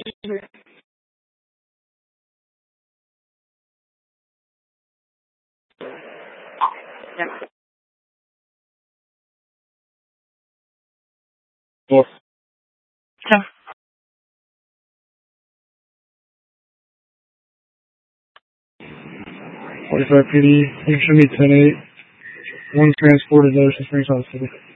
Yes. Yeah. 45 PD, you should be 10-8. One transported to Ocean Springs Hospital.